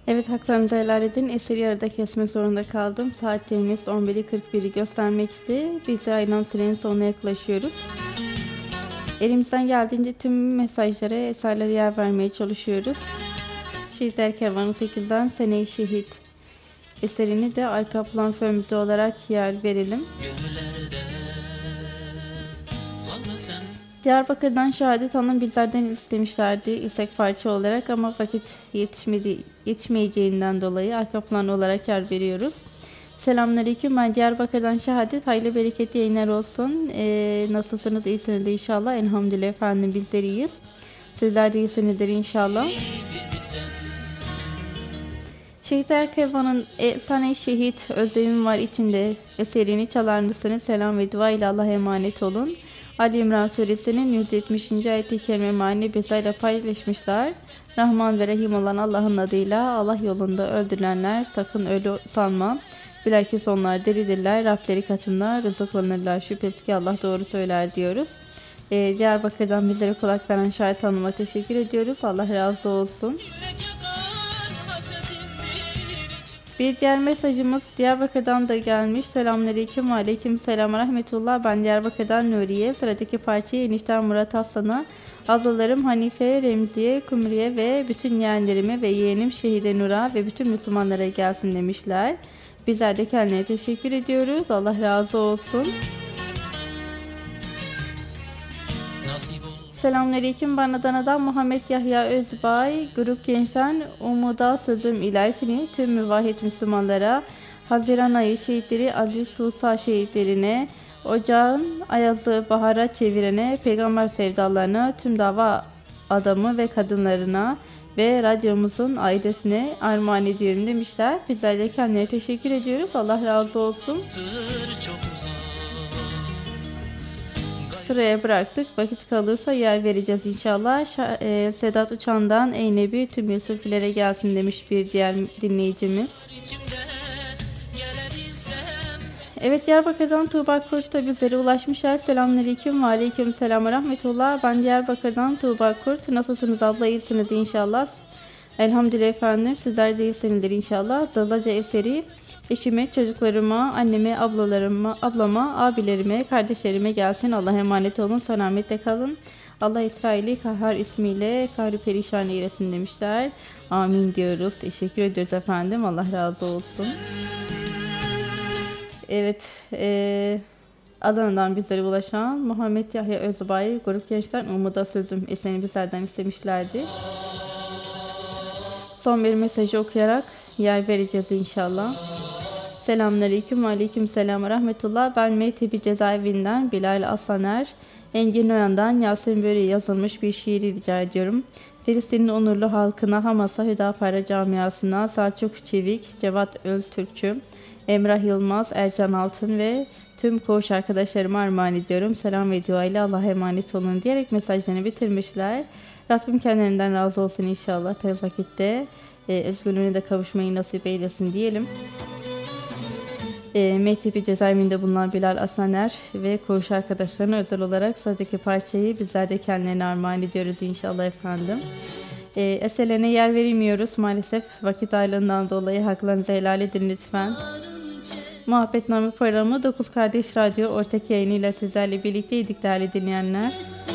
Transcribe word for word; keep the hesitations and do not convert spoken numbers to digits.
Evet, haklarınızı helal edin. Eseri yarıda kesmek zorunda kaldım. Saatlerimiz on biri kırk biri göstermekte. Biz ayrılan sürenin sonuna yaklaşıyoruz. Elimizden geldiğince tüm mesajlara, eserlere yer vermeye çalışıyoruz. Şehitler Kervanı sekizden Sene-i Şehit eserini de arka plan fön müziği olarak yer verelim. Diyarbakır'dan Şehadet Hanım bizlerden istemişlerdi istek parça olarak ama vakit yetişmedi, yetişmeyeceğinden dolayı arka plan olarak yer veriyoruz. Selamünaleyküm, ben Diyarbakır'dan Şehadet. Hayırlı bereketli yayınlar olsun. Ee, nasılsınız? İyisiniz de inşallah. Elhamdülillah efendim, bizler iyiyiz. Sizler de iyisinizdir inşallah. Şehitler Kervan'ın e, Sene-i Şehit özlemim var içinde eserini çalar mısınız? Selam ve dua ile Allah'a emanet olun. Ali İmran suresinin yüz yetmişinci ayet-i kerime mealini bizlerle paylaşmışlar. Rahman ve Rahim olan Allah'ın adıyla, Allah yolunda öldürülenler sakın ölü sanma. Bilakis onlar diridirler, Rableri katında rızıklanırlar. Şüphesiz ki Allah doğru söyler diyoruz. Ee, Diyarbakır'dan bizlere kulak veren Şahit Hanım'a teşekkür ediyoruz. Allah razı olsun. Bir diğer mesajımız Diyarbakır'dan da gelmiş. Selamünaleyküm ve aleyküm selam rahmetullah. Ben Diyarbakır'dan Nuriye. Sıradaki parçayı enişten Murat Aslan'a, ablalarım Hanife, Remziye, Kumriye ve bütün yeğenlerime ve yeğenim Şehide Nur'a ve bütün Müslümanlara gelsin demişler. Bizler de kendine teşekkür ediyoruz. Allah razı olsun. Selamünaleyküm, ben Adana'dan Muhammed Yahya Özbay. Grup Gençten Umuda Sözüm İlahisini tüm müvahhid Müslümanlara, Haziran ayı şehitleri Aziz Susa şehitlerine, ocağın ayazı bahara çevirene, peygamber sevdalarına, tüm dava adamı ve kadınlarına ve radyomuzun ailesine armağan ediyorum demişler. Bizler de kendine teşekkür ediyoruz. Allah razı olsun. Sıraya bıraktık. Vakit kalırsa yer vereceğiz inşallah. Şa- e, Sedat Uçan'dan Ey Nebi tüm Yusufilere gelsin demiş bir diğer dinleyicimiz. Evet, Diyarbakır'dan Tuğba Kurt da bizlere ulaşmışlar. Selamünaleyküm ve aleyküm selam ve rahmetullah. Ben Diyarbakır'dan Tuğba Kurt. Nasılsınız abla? İyisiniz inşallah. Elhamdülillah efendim. Sizler de iyisinizdir inşallah. Zalaca eseri eşime, çocuklarıma, anneme, ablalarıma, ablama, abilerime, kardeşlerime gelsin. Allah'a emanet olun. Selametle kalın. Allah İsrail'i Kahhar ismiyle kahri perişan eylesin demişler. Amin diyoruz. Teşekkür ediyoruz efendim. Allah razı olsun. Evet, e, Adana'dan bizlere ulaşan Muhammed Yahya Özbay, Grup Gençten Umuda Sözüm eserini bizlerden istemişlerdi. Son bir mesajı okuyarak yer vereceğiz inşallah. Selamünaleyküm ve aleyküm selam ve rahmetullah. Ben Meytebi cezaevinden Bilal Aslaner, Engin Oyan'dan Yasin Böre'ye yazılmış bir şiiri rica ediyorum. Filistin'in onurlu halkına, Hamas'a, Hüdapara camiasına, Selçuk Çevik, Cevat Öztürkçü, Emrah Yılmaz, Ercan Altın ve tüm koğuş arkadaşlarıma armağan ediyorum. Selam ve dua ile Allah'a emanet olun diyerek mesajlarını bitirmişler. Rabbim kendilerinden razı olsun inşallah. Tabi vakitte e, özgürlüğüne de kavuşmayı nasip eylesin diyelim. E, Mehtepi cezaevinde bulunan Bilal Aslaner ve koğuş arkadaşlarına özel olarak sıradaki parçayı bizler de kendilerine armağan ediyoruz inşallah efendim. E, eserlerine yer veremiyoruz maalesef, vakit darlığından dolayı. Haklarınızı helal edin lütfen. Muhabbetname programı dokuz Kardeş Radyo ortak yayınıyla sizlerle birlikteydik değerli dinleyenler.